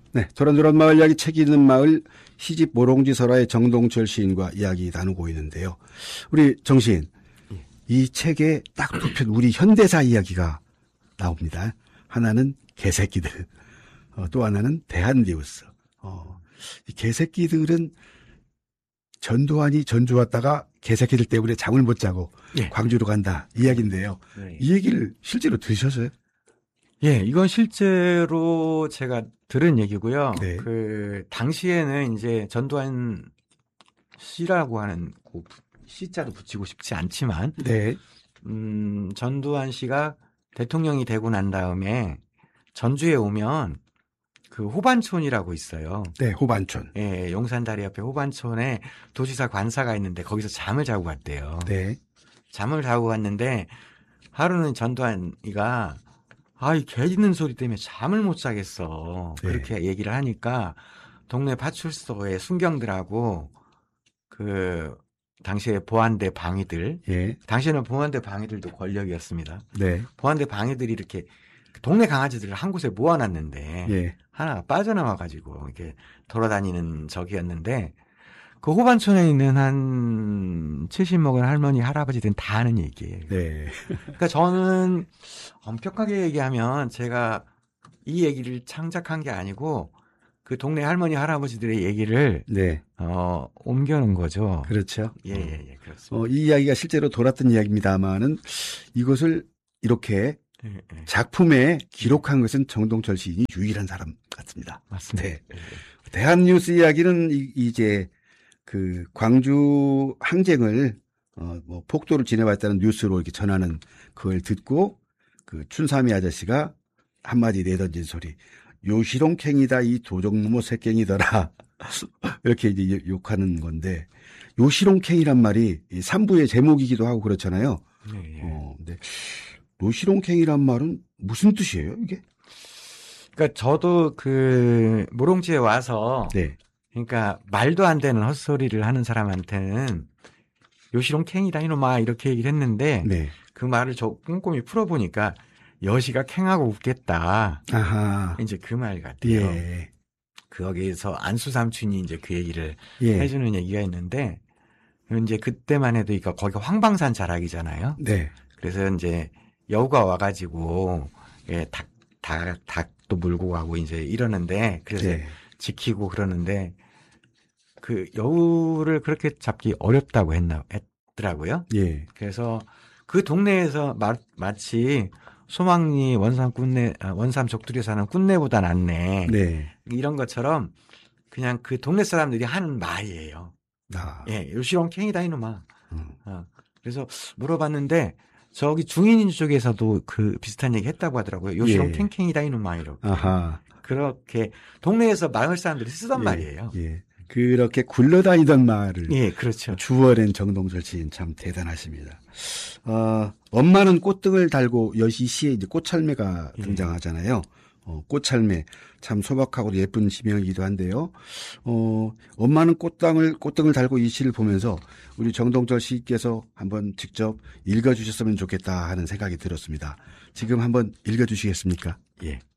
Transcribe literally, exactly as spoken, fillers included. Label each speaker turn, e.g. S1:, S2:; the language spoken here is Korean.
S1: 네, 도란도란 마을 이야기 책 읽는 마을 시집 모롱지 설화의 정동철 시인과 이야기 나누고 있는데요. 우리 정 시인, 예. 이 책에 딱 두 편 우리 현대사 이야기가 나옵니다. 하나는 개새끼들, 어, 또 하나는 대한뉴스. 어, 이 개새끼들은 전두환이 전주 왔다가 개새끼들 때문에 잠을 못 자고 예. 광주로 간다 이야기인데요. 네. 이 얘기를 실제로 들으셨어요?
S2: 예, 이건 실제로 제가 들은 얘기고요. 네. 그 당시에는 이제 전두환 씨라고 하는 그 씨자도 붙이고 싶지 않지만, 네. 음, 전두환 씨가 대통령이 되고 난 다음에 전주에 오면 그 호반촌이라고 있어요.
S1: 네, 호반촌.
S2: 예, 용산다리 옆에 호반촌에 도지사 관사가 있는데 거기서 잠을 자고 갔대요. 네. 잠을 자고 갔는데 하루는 전두환이가 아이, 개 짖는 소리 때문에 잠을 못 자겠어. 네. 그렇게 얘기를 하니까 동네 파출소의 순경들하고 그 당시에 보안대 방위들, 예. 당시에는 보안대 방위들도 권력이었습니다. 네. 보안대 방위들이 이렇게 동네 강아지들을 한 곳에 모아놨는데 예. 하나가 빠져나와가지고 이렇게 돌아다니는 적이었는데 그 호반촌에 있는 한 칠십 먹은 할머니, 할아버지들은 다 아는 얘기예요. 네. 그러니까 저는 엄격하게 얘기하면 제가 이 얘기를 창작한 게 아니고 그 동네 할머니, 할아버지들의 얘기를 네. 어, 옮겨놓은 거죠.
S1: 그렇죠.
S2: 예, 예, 예, 그렇습니다.
S1: 어, 이 이야기가 실제로 돌았던 이야기입니다만은 이것을 이렇게 예, 예. 작품에 기록한 것은 정동철 시인이 유일한 사람 같습니다.
S2: 맞습니다.
S1: 네. 예, 예. 대한뉴스 이야기는 이, 이제 그 광주 항쟁을 어 뭐 폭도를 지내봤다는 뉴스로 이렇게 전하는 그걸 듣고 그 춘삼이 아저씨가 한마디 내던진 소리 요시롱캥이다 이 도적놈의 새깽이더라 이렇게 이제 욕하는 건데 요시롱캥이란 말이 이 삼 부의 제목이기도 하고 그렇잖아요. 네. 어, 근데 요시롱캥이란 말은 무슨 뜻이에요 이게?
S2: 그러니까 저도 그 모롱지에 와서. 네. 그러니까 말도 안 되는 헛소리를 하는 사람한테는 요시롱캥이다 이놈아 이렇게 얘기를 했는데 네. 그 말을 저 꼼꼼히 풀어보니까 여시가 캥하고 웃겠다. 아하. 이제 그 말 같아요. 예. 거기에서 안수 삼촌이 이제 그 얘기를 예. 해주는 얘기가 있는데 이제 그때만 해도 그러니까 거기가 황방산 자락이잖아요. 네. 그래서 이제 여우가 와가지고 예, 닭, 닭, 닭도 물고 가고 이제 이러는데 그래서 네. 지키고 그러는데 그 여우를 그렇게 잡기 어렵다고 했나 했더라고요. 예. 그래서 그 동네에서 마, 마치 소망리 원삼 꾼내 원삼 적들이 사는 꾼내보다 낫네. 네. 이런 것처럼 그냥 그 동네 사람들이 하는 말이에요. 아. 예, 요시롱캥이다 이놈아. 음. 어. 그래서 물어봤는데 저기 중인 쪽에서도 그 비슷한 얘기 했다고 하더라고요. 요시롱캥캥이다 이놈아 이렇게. 아하. 그렇게 동네에서 마을 사람들이 쓰던 예. 말이에요. 예.
S1: 그렇게 굴러다니던 말을
S2: 예, 그렇죠.
S1: 주워낸 정동철 시인 참 대단하십니다. 어, 엄마는 꽃등을 달고 여시 시에 이제 꽃찰매가 예. 등장하잖아요. 어, 꽃찰매 참 소박하고 예쁜 지명이기도 한데요. 어, 엄마는 꽃등을 꽃등을 달고 이 시를 보면서 우리 정동철 시인께서 한번 직접 읽어주셨으면 좋겠다 하는 생각이 들었습니다. 지금 한번 읽어주시겠습니까?
S2: 예.